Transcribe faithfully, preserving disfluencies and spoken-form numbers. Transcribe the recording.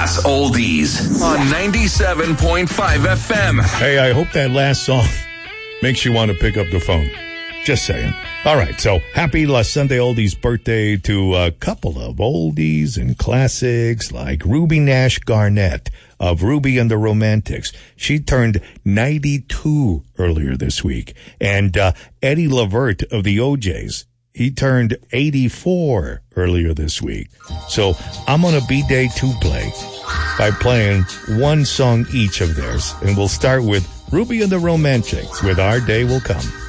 Class Oldies on ninety-seven point five F M. Hey, I hope that last song makes you want to pick up the phone. Just saying. All right, so happy La Sunday Oldies birthday to a couple of oldies and classics like Ruby Nash Garnett of Ruby and the Romantics. She turned ninety-two earlier this week. And uh, Eddie Levert of the O Js, he turned eighty-four earlier this week. So I'm on a B-Day two play by playing one song each of theirs. And we'll start with Ruby and the Romantics with Our Day Will Come.